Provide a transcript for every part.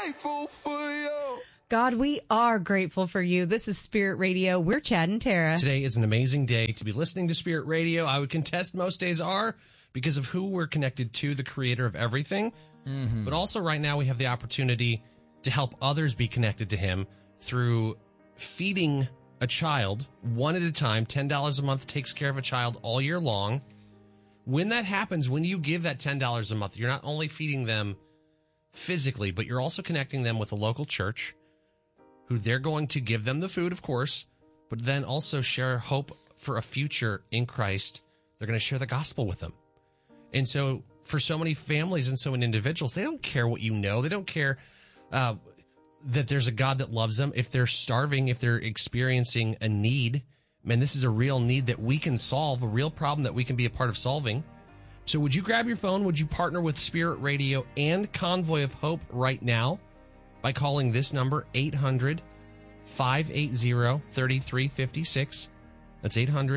grateful for you. God, we are grateful for you. This is Spirit Radio. We're Chad and Tara. Today is an amazing day to be listening to Spirit Radio. I would contest most days are because of who we're connected to, the creator of everything. Mm-hmm. But also right now we have the opportunity to help others be connected to him through feeding a child one at a time. $10 a month takes care of a child all year long. When that happens, when you give that $10 a month, you're not only feeding them physically, but you're also connecting them with a local church who they're going to give them the food, of course, but then also share hope for a future in Christ. They're going to share the gospel with them. And so for so many families and so many individuals, they don't care what you know. They don't care that there's a God that loves them. If they're starving, if they're experiencing a need, man, this is a real need that we can solve, a real problem that we can be a part of solving. So would you grab your phone? Would you partner with Spirit Radio and Convoy of Hope right now by calling this number, 800-580-3356. That's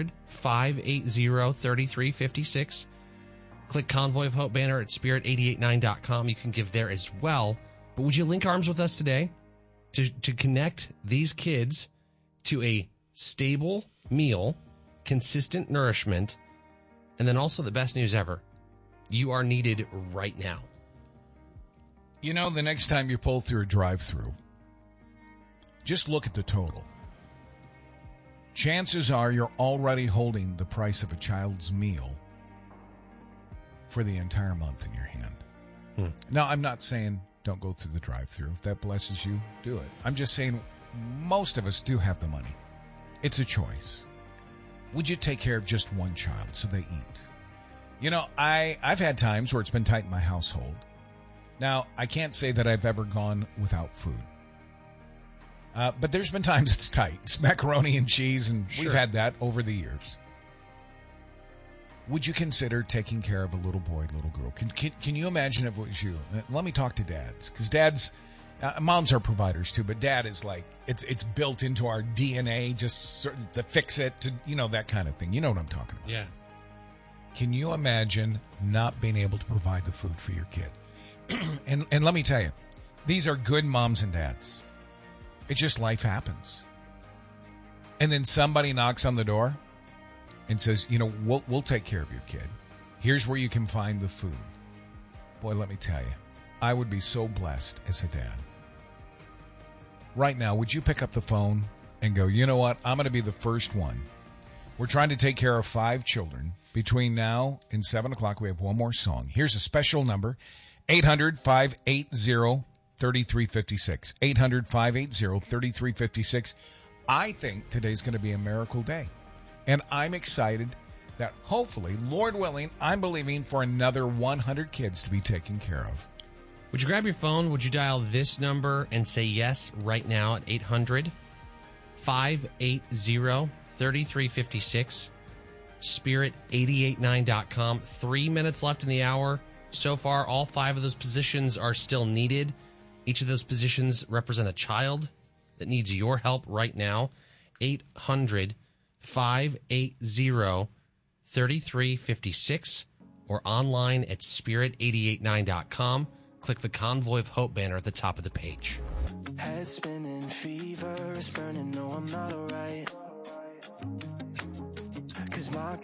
800-580-3356. Click Convoy of Hope banner at spirit889.com. You can give there as well. But would you link arms with us today to connect these kids to a stable meal, consistent nourishment, and then also the best news ever. You are needed right now. You know, the next time you pull through a drive-thru, just look at the total. Chances are you're already holding the price of a child's meal for the entire month in your hand. Now, I'm not saying don't go through the drive-thru. If that blesses you, do it. I'm just saying most of us do have the money. It's a choice. Would you take care of just one child so they eat? You know, I've had times where it's been tight in my household. Now, I can't say that I've ever gone without food. But there's been times it's tight. It's macaroni and cheese, and We've had that over the years. Would you consider taking care of a little boy, little girl? Can you imagine if it was you? Let me talk to dads, because dads, moms are providers too, but dad is like, it's built into our DNA, just sort of to fix it, to, you know, that kind of thing. You know what I'm talking about. Yeah. Can you imagine not being able to provide the food for your kid? And let me tell you, these are good moms and dads. It's just life happens. And then somebody knocks on the door and says, you know, we'll take care of your kid. Here's where you can find the food. Boy, let me tell you, I would be so blessed as a dad. Right now, would you pick up the phone and go, you know what, I'm going to be the first one. We're trying to take care of 5 children. Between now and 7 o'clock, we have one more song. Here's a special number, 800-580-3356. 800-580-3356. I think today's going to be a miracle day. And I'm excited that hopefully, Lord willing, I'm believing for another 100 kids to be taken care of. Would you grab your phone? Would you dial this number and say yes right now at 800-580-3356? Spirit889.com. 3 minutes left in the hour. So far, all 5 of those positions are still needed. Each of those positions represent a child that needs your help right now. 800-580-3356 or online at spirit889.com. Click the Convoy of Hope banner at the top of the page. Head spinning, fever is burning, no, I'm not alright. 'Cause my